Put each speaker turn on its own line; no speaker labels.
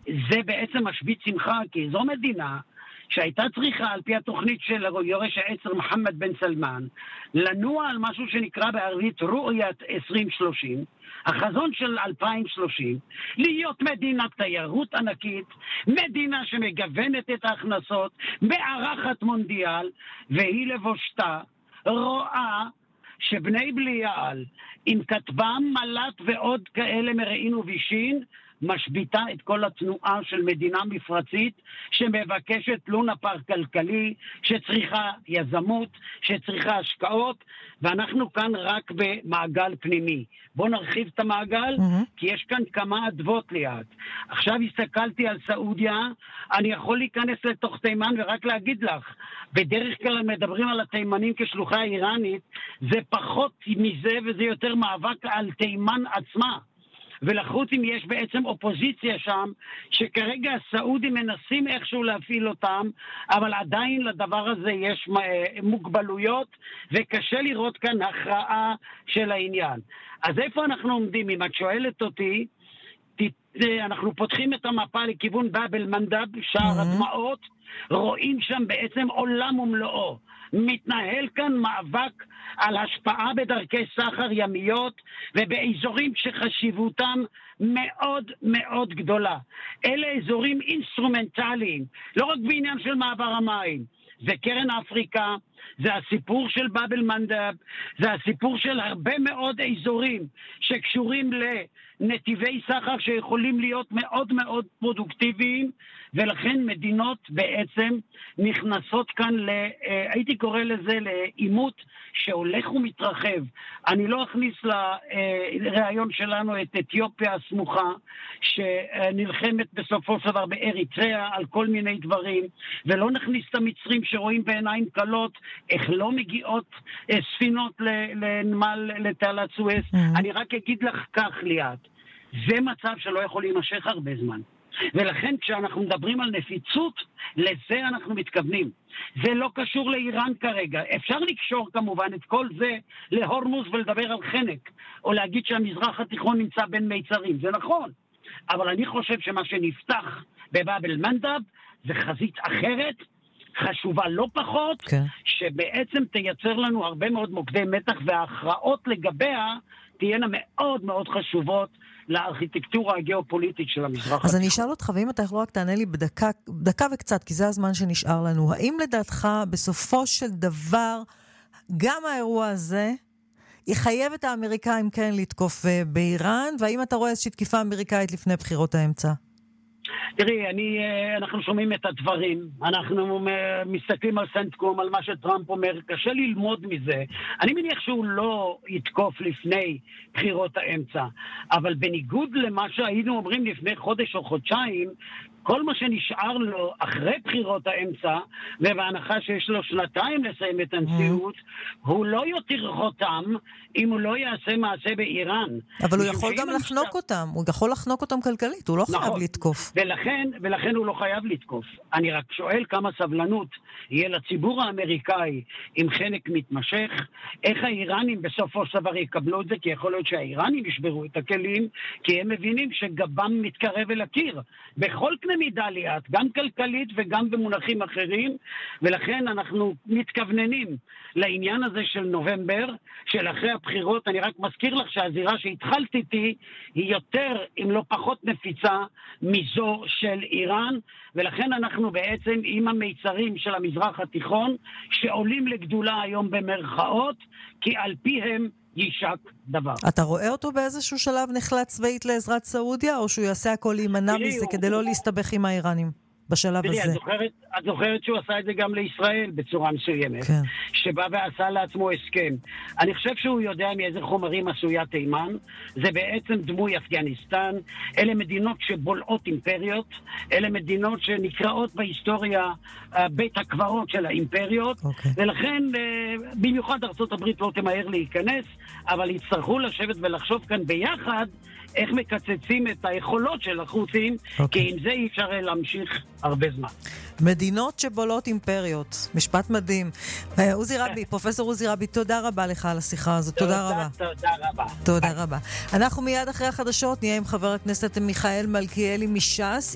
זה בעצם משבית שמחה, כי זו מדינה שהייתה צריכה, על פי התוכנית של יורש העצר מוחמד בן סלמן, לנוע על משהו שנקרא בערבית רו'יית 2030, החזון של 2030, להיות מדינת תיירות ענקית, מדינה שמגוונת את ההכנסות, מארחת מונדיאל, והיא לבושתה רואה שבני בליעל, עם כתבם מלט ועוד כאלה מרעין ובישין, משביטה את כל התנועה של מדינה מפרצית שמבקשת לונה פארק כלכלי, שצריכה יזמות, שצריכה השקעות, ואנחנו כאן רק במעגל פנימי. בואו נרחיב את המעגל, כי יש כאן כמה אדוות ליד. עכשיו הסתכלתי על סעודיה, אני יכול להיכנס לתוך תימן ורק להגיד לך, בדרך כלל מדברים על התימנים כשלוחה האיראנית, זה פחות מזה וזה יותר מאבק על תימן עצמה. ולחוץ אם יש בעצם אופוזיציה שם, שכרגע הסעודים מנסים איכשהו להפעיל אותם, אבל עדיין לדבר הזה יש מוגבלויות, וקשה לראות כאן הכרעה של העניין. אז איפה אנחנו עומדים? אם את שואלת אותי, אנחנו פותחים את המפה לכיוון באב אל-מנדב, שער הדמעות, רואים שם בעצם עולם ומלואו. מתנהל כאן מאבק על השפעה בדרכי סחר ימיות ובאזורים שחשיבותם מאוד מאוד גדולה. אלה אזורים אינסטרומנטליים, לא רק בעניין של מעבר המים. זה קרן אפריקה, זה הסיפור של באב אל-מנדב, זה הסיפור של הרבה מאוד אזורים שקשורים לנתיבי סחר שיכולים להיות מאוד מאוד פרודוקטיביים, ולכן מדינות בעצם נכנסות כאן, הייתי קורא לזה לעימות שהולך ומתרחב. אני לא אכניס לרעיון שלנו את אתיופיה הסמוכה, שנלחמת בסופו של דבר באריתריאה על כל מיני דברים, ולא נכניס את המצרים שרואים בעיניים קלות איך לא מגיעות ספינות לנמל, לתעלת סואץ. אני רק אגיד לך כך ליד, זה מצב שלא יכול להימשך הרבה זמן. ולכן כשאנחנו מדברים על נפיצות, לזה אנחנו מתכוונים. זה לא קשור לאיראן כרגע. אפשר לקשור כמובן את כל זה להורמוז ולדבר על חנק, או להגיד שהמזרח התיכון נמצא בין מיצרים. זה נכון. אבל אני חושב שמה שנפתח בבאב אל-מנדב זה חזית אחרת, חשובה לא פחות, שבעצם תייצר לנו הרבה מאוד מוקדי מתח, וההכרעות לגביה תהיינה מאוד מאוד חשובות לארכיטקטורה הגיאופוליטית של המזרח.
אז אני אשאל אותך, ואם אתה יכול רק תענה לי בדקה וקצת, כי זה הזמן שנשאר לנו. האם לדעתך בסופו של דבר, גם האירוע הזה יחייב את האמריקאים כן לתקוף באיראן, והאם אתה רואה איזושהי תקיפה אמריקאית לפני בחירות האמצע?
תראי, אנחנו שומעים את הדברים, אנחנו מסתכלים על סנטקום, על מה שטראמפ אומר, קשה ללמוד מזה. אני מניח שהוא לא יתקוף לפני בחירות האמצע, אבל בניגוד למה שהיינו אומרים לפני חודש או חודשיים, כל מה שנשאר לו אחרי בחירות האמצע, ובהנחה שיש לו שנתיים לסיים את הנשיאות, הוא לא יותיר חותם אם הוא לא יעשה מעשה באיראן.
אבל הוא יכול גם לחנוק אותם, הוא יכול לחנוק אותם כלכלית, הוא לא חייב לתקוף.
ולכן הוא לא חייב לתקוף. אני רק שואל כמה סבלנות יהיה לציבור האמריקאי עם חנק מתמשך, איך האיראנים בסופו של דבר יקבלו את זה, כי יכול להיות שהאיראנים ישברו את הכלים, כי הם מבינים שגבם מתקרב אל הקיר. בכל קנה מידה ליאת, גם כלכלית וגם במונחים אחרים, ולכן אנחנו מתכווננים לעניין הזה של נובמבר, של אחרי הבחירות. אני רק מזכיר לך שהזירה שהתחלת איתי היא יותר, אם לא פחות נפיצה, מזו של איראן, ולכן אנחנו בעצם עם המיצרים של המזרח התיכון, שעולים לגדולה היום במרכאות, כי על פיהם יישק דבר.
אתה רואה אותו באיזשהו שלב נחלט צבאית לעזרת סעודיה, או שהוא יעשה הכל להימנע מזה כדי לא להסתבך עם האיראנים בשלב הזה?
את זוכרת שהוא עשה את זה גם לישראל בצורה מסוימת, שבא ועשה לעצמו הסכם. אני חושב שהוא יודע מאיזה חומרים עשויה תימן, זה בעצם דמוי אפגניסטן, אלה מדינות שבולעות אימפריות, אלה מדינות שנקראות בהיסטוריה בית הקברות של האימפריות, ולכן במיוחד ארצות הברית לא תמהר להיכנס, אבל יצטרכו לשבת ולחשוב כאן ביחד איך מקצצים את היכולות של החות'ים, כי עם זה אי אפשר להמשיך הרבה זמן.
מדינות שבולות אימפריות. משפט מדהים. עוזי רבי, פרופסור עוזי רבי, תודה רבה לך על השיחה הזאת. תודה רבה.
תודה רבה.
תודה רבה. אנחנו מיד אחרי החדשות נהיה עם חבר הכנסת מיכאל מלכיאלי מש"ס.